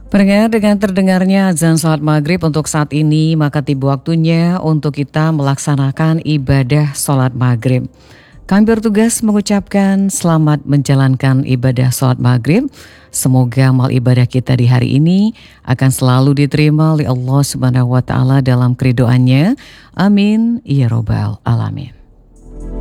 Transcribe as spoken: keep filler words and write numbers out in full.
Pendengar, dengan terdengarnya azan salat maghrib untuk saat ini, maka tiba waktunya untuk kita melaksanakan ibadah salat maghrib. Kami bertugas mengucapkan selamat menjalankan ibadah salat maghrib. Semoga amal ibadah kita di hari ini akan selalu diterima oleh Allah Subhanahu wa Ta'ala dalam keridoannya. Amin ya Robbal Alamin.